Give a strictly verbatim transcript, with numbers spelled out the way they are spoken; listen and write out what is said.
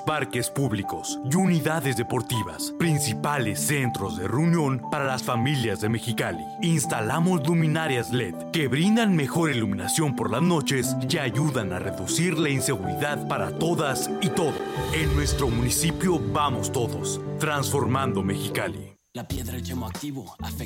parques públicos y unidades deportivas, principales centros de reunión para las familias de Mexicali. Instalamos luminarias L E D que brindan mejor iluminación por las noches y ayudan a reducir la inseguridad para todas y todos. En nuestro municipio vamos todos, transformando Mexicali. La piedra, el yemo activo, afecta